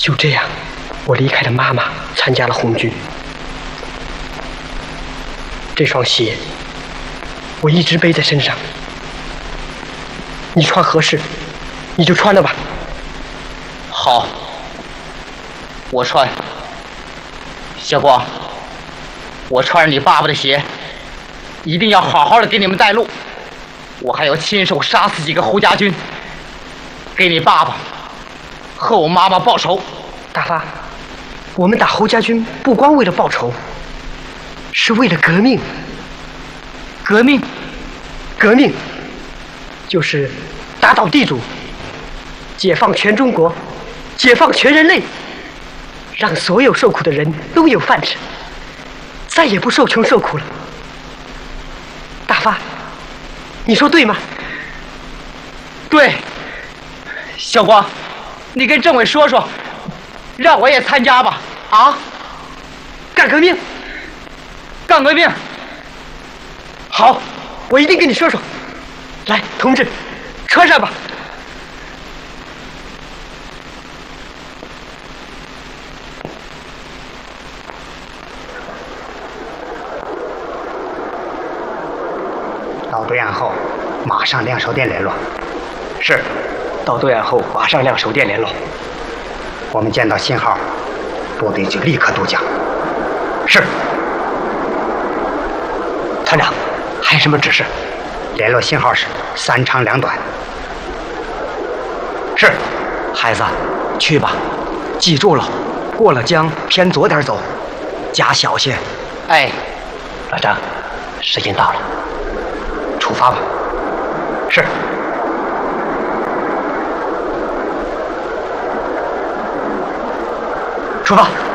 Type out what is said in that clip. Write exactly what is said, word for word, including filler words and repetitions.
就这样，我离开了妈妈，参加了红军。这双鞋，我一直背在身上。你穿合适，你就穿了吧。 好，我穿。小光，我穿着你爸爸的鞋，一定要好好的给你们带路。我还要亲手杀死几个侯家军，给你爸爸和我妈妈报仇。 大发，我们打侯家军不光为了报仇，是为了革命。 革命， 革命，就是打倒地主，解放全中国，解放全人类，让所有受苦的人都有饭吃，再也不受穷受苦了。大发，你说对吗？ 对。小光，你跟政委说说，让我也参加吧。啊， 干革命， 干革命。 好，我一定跟你说说。来，同志，穿上吧。 到对岸后，马上亮手电联络。 是，到对岸后马上亮手电联络。 我们见到信号，部队就立刻渡江。 是。团长，还有什么指示？ 联络信号是三长两短。 是。孩子，去吧，记住了，过了江偏左点走，加小心。 哎， 老张，时间到了，出发吧。是。出发。